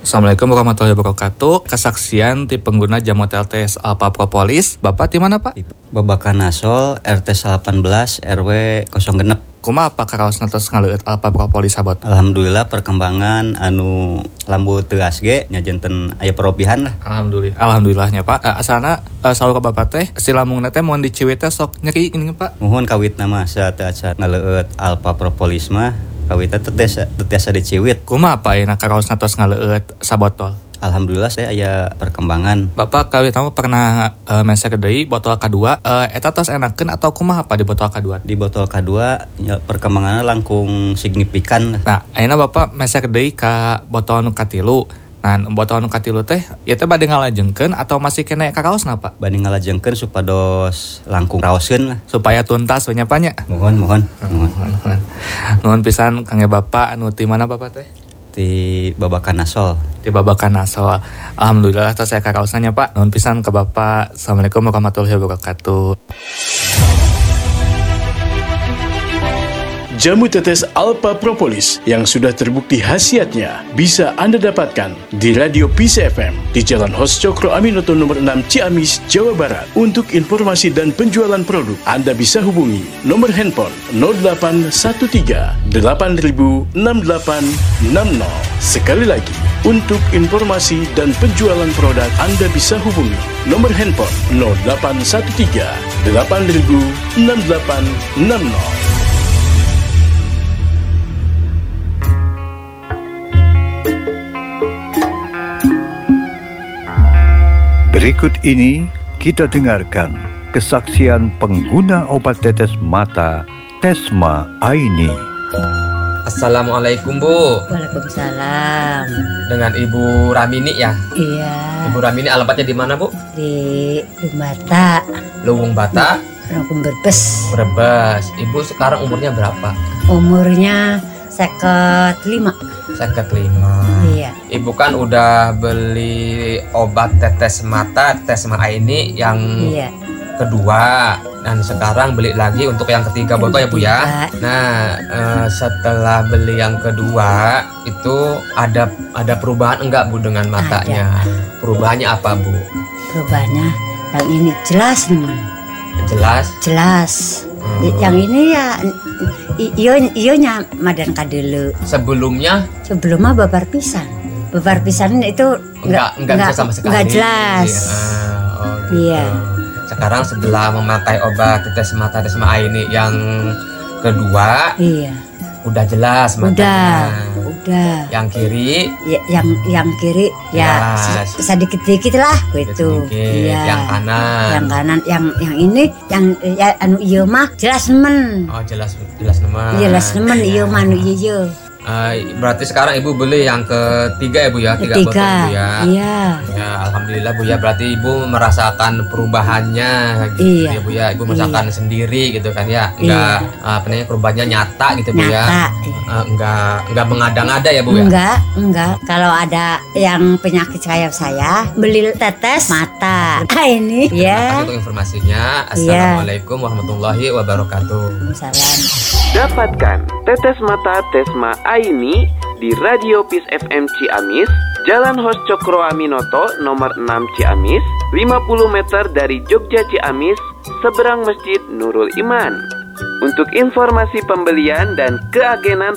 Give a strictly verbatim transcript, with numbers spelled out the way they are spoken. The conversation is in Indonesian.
Assalamualaikum warahmatullahi wabarakatuh. Kesaksian ti pengguna jamu T L T S Alpha Propolis. Bapak di mana, Pak? Babakan Nasol R T delapan belas R W nol genep. Kumaha apa karaos nantos ngaleueut Alpha Propolis sabot? Alhamdulillah perkembangan anu lambu teu asge nya janten aya perobihan lah. Alhamdulillah. Alhamdulillahnya, Pak. Uh, asalna uh, saur ka Bapak teh si lambungna teh mun diciwit teh sok nyeri ini, Pak. Mohon kawitna mah saat-saat ngaleueut Alpha Propolis mah kawitna teh tiasa diciwit. Kumaha apa ayeuna karaos nantos ngaleueut sabotol? Alhamdulillah saya aya perkembangan. Bapak kawit tamu pernah uh, mesek deui botol kedua, uh, eta tos enakeun atau kumaha apa di botol kedua? Di botol kedua ya, perkembangannya langkung signifikan. Nah, ayeuna Bapak mesek deui ka botol nu katilu. Nah, botol nu katilu teh ieu teh bade ngalajengkeun atau masih kena karaosna, Pak? Bade ngalajengkeun supados langkung raoskeun lah. Supaya tuntas we nya, Pak nya. Mohon, mohon. Mohon, mohon. Nuhun pisan kangge Bapak anu ti mana Bapak teh? Di Babakan Nasol. Di Babakan Nasol. Alhamdulillah tos saya karaosanya, Pak. Nuhun pisan ke Bapak. Assalamualaikum warahmatullahi wabarakatuh. Jamu tetes Alpha Propolis yang sudah terbukti khasiatnya bisa Anda dapatkan di Radio Peace F M di Jalan Hos Cokro Aminoto nomor enam Ciamis, Jawa Barat. Untuk informasi dan penjualan produk, Anda bisa hubungi nomor handphone nol delapan satu tiga delapan nol enam delapan enam nol. Sekali lagi, untuk informasi dan penjualan produk, Anda bisa hubungi nomor handphone nol delapan satu tiga delapan nol enam delapan enam nol. Berikut ini kita dengarkan kesaksian pengguna obat tetes mata Tesma Aini. Assalamualaikum, Bu. Waalaikumsalam. Dengan Ibu Ramini ya? Iya. Ibu Ramini alamatnya di mana, Bu? Di Bata. Luwung Bata. Luwung Brebes. Brebes. Ibu sekarang umurnya berapa? Umurnya seket lima. Seket lima. Iya. Ibu kan udah beli obat tetes mata Tesma Aini yang iya. kedua, dan sekarang beli lagi untuk yang ketiga botol ya, Bu ya. Nah, eh, setelah beli yang kedua itu ada ada perubahan enggak, Bu, dengan matanya? Ada. Perubahannya apa, Bu? Perubahannya yang ini jelas nih. Jelas? Jelas. Hmm. Yang ini ya iyo iyonya madan kadelu. Sebelumnya? Sebelumnya babar pisan. Babar pisan itu enggak enggak, enggak bisa sama sekali. Enggak jelas. Ah, oh gitu. Iya. Sekarang setelah memakai obat tetes mata Tesma Aini yang kedua, iya. Udah jelas matanya. Udah, udah. Yang kiri? Ya, yang yang kiri ya sedikit-sedikit lah gitu. Iya. Yang kanan. Yang kanan, yang yang ini yang ya, anu ieu mah jelas nemen. Oh, jelas jelas nemen. Jelas nemen ieu mah anu ieu. Uh, berarti sekarang Ibu beli yang ketiga ya, Bu ya? Tiga, Tiga. botol, Bu ya? Iya. Ya, alhamdulillah, Bu ya. Berarti Ibu merasakan perubahannya gitu, iya. ya, Bu ya. Ibu merasakan iya. sendiri gitu kan ya. Enggak iya. uh, apa namanya perubahannya nyata gitu, Bu nyata, ya. Iya. Uh, enggak enggak mengada-ngada ya, Bu ya. Enggak, enggak. Kalau ada yang penyakit kayak saya, beli tetes mata. Ah, ini ya. Untuk informasinya. Assalamualaikum iya. warahmatullahi wabarakatuh. Waalaikumsalam. Dapatkan tetes mata Tesma Aini di Radio Peace F M Ciamis, Jalan Hos Cokro Aminoto nomor enam Ciamis, lima puluh meter dari Jogja Ciamis, seberang Masjid Nurul Iman. Untuk informasi pembelian dan keagenan